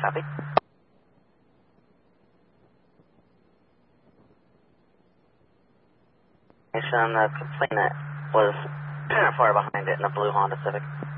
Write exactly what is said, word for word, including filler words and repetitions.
Copy. The complainant was far behind it in a blue Honda Civic.